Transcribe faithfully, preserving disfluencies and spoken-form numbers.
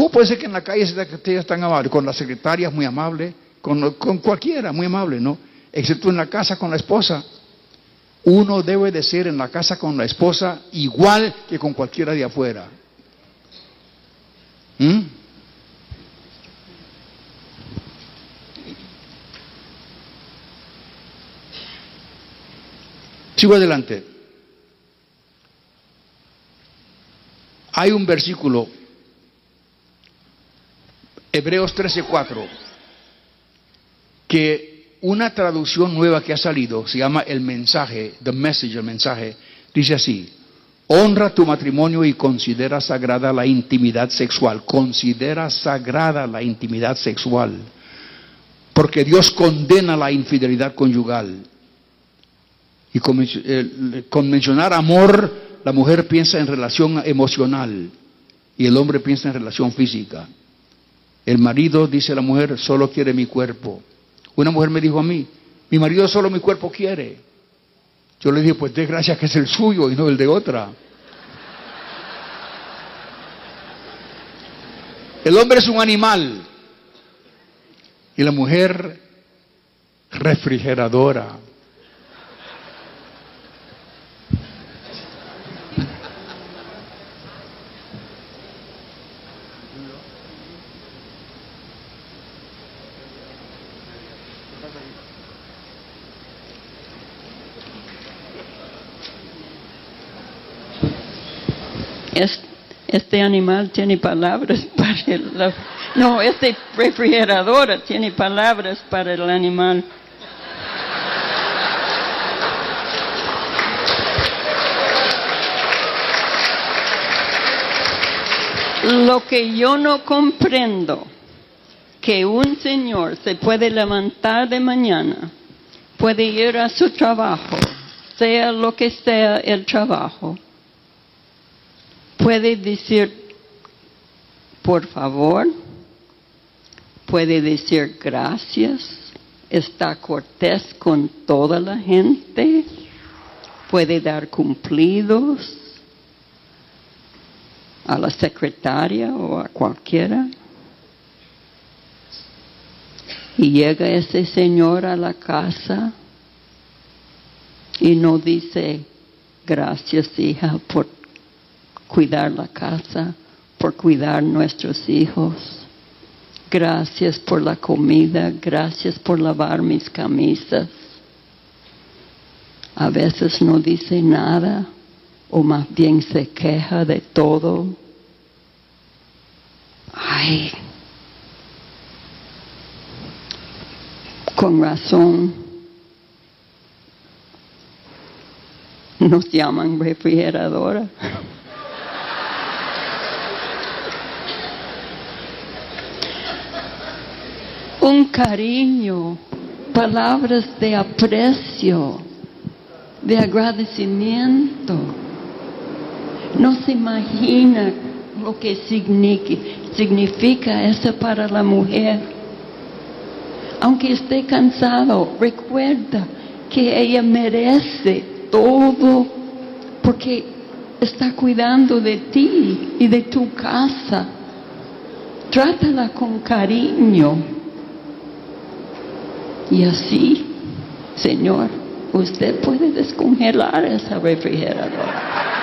¿Cómo puede ser que en la calle sea tan amable? Con la secretaria muy amable, con, con cualquiera muy amable, ¿no? Excepto en la casa con la esposa. Uno debe de ser en la casa con la esposa igual que con cualquiera de afuera. ¿Mm? Sigo adelante. Hay un versículo, Hebreos trece cuatro, que una traducción nueva que ha salido, se llama el mensaje, the message, el mensaje, dice así: honra tu matrimonio y considera sagrada la intimidad sexual. Considera sagrada la intimidad sexual, porque Dios condena la infidelidad conyugal. Y con, eh, con mencionar amor, la mujer piensa en relación emocional y el hombre piensa en relación física. El marido, dice la mujer, solo quiere mi cuerpo. Una mujer me dijo a mí: mi marido solo mi cuerpo quiere. Yo le dije: pues dé gracias que es el suyo y no el de otra. El hombre es un animal y la mujer refrigeradora. Este animal tiene palabras para el... No, este refrigerador tiene palabras para el animal. Lo que yo no comprendo, que un señor se puede levantar de mañana, puede ir a su trabajo, sea lo que sea el trabajo, puede decir por favor, puede decir gracias, está cortés con toda la gente, puede dar cumplidos a la secretaria o a cualquiera. Y llega ese señor a la casa y no dice gracias, hija, por cuidar la casa, por cuidar nuestros hijos. Gracias por la comida, gracias por lavar mis camisas. A veces no dice nada, o más bien se queja de todo. Ay, con razón nos llaman refrigeradora. Un cariño, palabras de aprecio, de agradecimiento. No se imagina lo que significa eso para la mujer. Aunque esté cansado, recuerda que ella merece todo, porque está cuidando de ti y de tu casa. Trátala con cariño. Y así, Señor, usted puede descongelar esa refrigeradora.